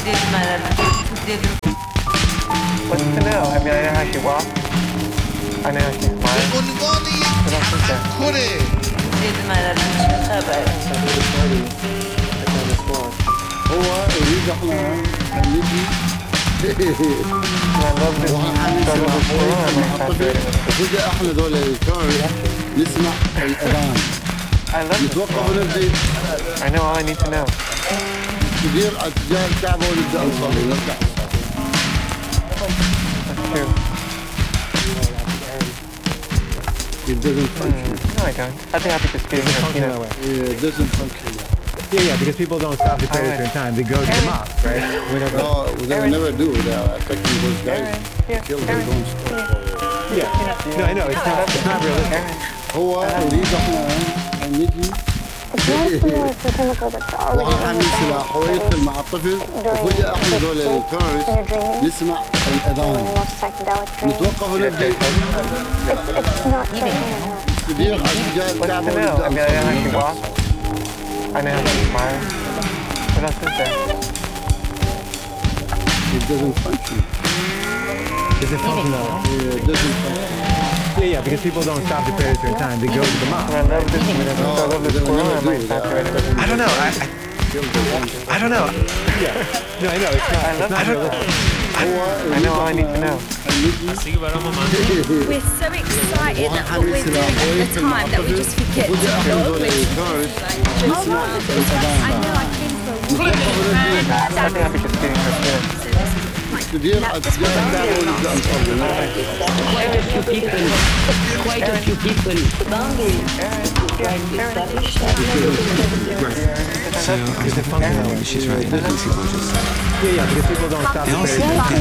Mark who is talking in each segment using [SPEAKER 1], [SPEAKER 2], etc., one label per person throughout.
[SPEAKER 1] What's to know? I mean, I know how she walks. I know how she smiles. What else is there?
[SPEAKER 2] هو يريد احنا نجي وهنحمس وفجأة احنا دول الكوري نسمع الاذان نتوقف ونبدأ.
[SPEAKER 1] I know all I need to know.
[SPEAKER 2] ندير اتجاه الكعبة ونبدأ نصلي نرجع.
[SPEAKER 1] That's true.
[SPEAKER 2] It doesn't function.
[SPEAKER 1] No, I don't. I'd be happy just getting her peanut.
[SPEAKER 2] Yeah, it doesn't function.
[SPEAKER 3] Yeah, because people don't stop the prayer during time. They go to the mosque, right?
[SPEAKER 2] No, they would never do that. I think those guys kill their own stuff.
[SPEAKER 3] Yeah. No, I know. It's not realistic.
[SPEAKER 2] هو يريد احنا نجي وهنحمل سلاح ويدخل مع الطفل وفجأة احنا دول التورست نسمع الأذان نتوقف ونبدأ ندير اتجاه الكعبة
[SPEAKER 1] I mean, I know how she walks. I know how she smiles. What else is there?
[SPEAKER 2] It doesn't function.
[SPEAKER 3] Does it function though?
[SPEAKER 2] Yeah, it doesn't function.
[SPEAKER 3] Yeah, because people don't stop the prayer during time. They go to the mosque.
[SPEAKER 1] I love this. I love this Quran. I might stop right away.
[SPEAKER 3] I don't know. I don't know. Yeah. No, I know. It's not realistic.
[SPEAKER 1] I know all I need to know.
[SPEAKER 4] We're so excited at what we're doing at the time that we just forget to look. I know I came for a week.
[SPEAKER 1] I'd be happy just getting her peanut.
[SPEAKER 2] ندير اتجاه الكعبة ونبدأ نصلي.
[SPEAKER 5] Quite a few people.
[SPEAKER 6] So I was like, she's right.
[SPEAKER 3] Yeah, because people don't stop the prayer during time.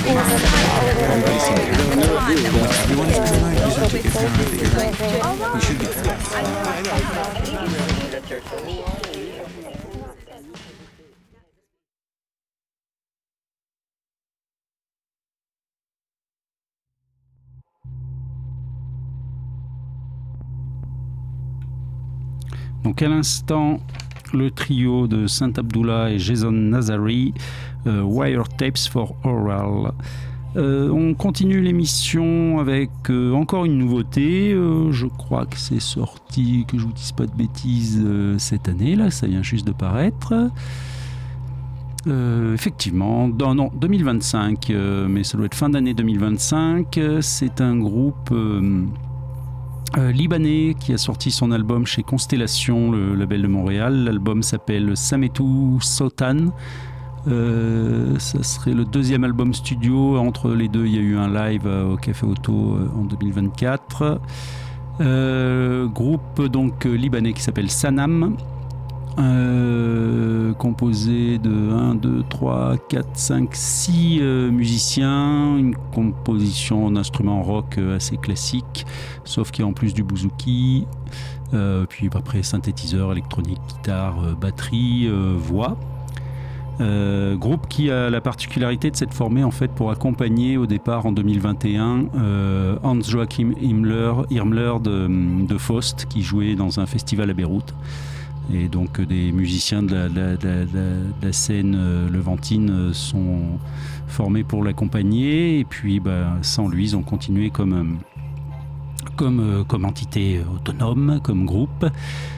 [SPEAKER 6] You want to spend the night? You should take it for a you're right. You should be there.
[SPEAKER 7] Donc à l'instant, le trio de Saint Abdullah et Jason Nazari, Wire Tapes for Oral. On continue l'émission avec encore une nouveauté. Je crois que c'est sorti, que je vous dise pas de bêtises, cette année, là, ça vient juste de paraître. Effectivement, non, 2025, mais ça doit être fin d'année 2025. C'est un groupe libanais qui a sorti son album chez Constellation, le label de Montréal. L'album s'appelle Sametou Sotan. Ça serait le deuxième album studio. Entre les deux, il y a eu un live au Café Auto en 2024. Groupe donc libanais qui s'appelle Sanam. Composé de 1, 2, 3, 4, 5, 6 musiciens, une composition d'instruments rock assez classique, sauf qu'il y a en plus du bouzouki, puis après synthétiseur, électronique, guitare, batterie, voix. Groupe qui a la particularité de s'être formé en fait pour accompagner au départ en 2021 Hans-Joachim Irmler de Faust qui jouait dans un festival à Beyrouth. Et donc des musiciens de la scène levantine sont formés pour l'accompagner. Et puis sans lui, ils ont continué comme entité autonome, comme groupe.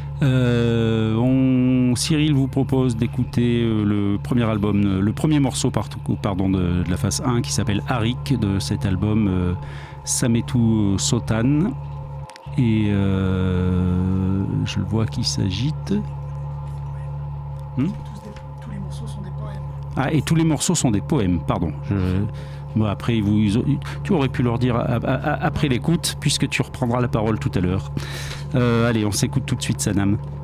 [SPEAKER 7] Cyril vous propose d'écouter le premier morceau de la phase 1 qui s'appelle Harik de cet album Sametou Sotan. Et je le vois qui s'agite.
[SPEAKER 8] Tous les morceaux sont des poèmes.
[SPEAKER 7] Ah, et tous les morceaux sont des poèmes, pardon. Après, tu aurais pu leur dire après l'écoute, puisque tu reprendras la parole tout à l'heure. Allez, on s'écoute tout de suite, Sanam.